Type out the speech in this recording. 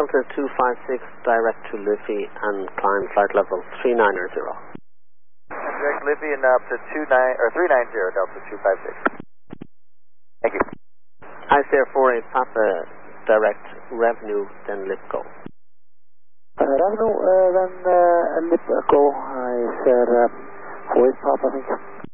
Delta 256 direct to Liffey and climb flight level 390. Direct Liffey and up to 390 Delta 256. Thank you. I say for a Papa direct revenue, then lift go. Revenue, then lift go. I said 48 Papa, I think.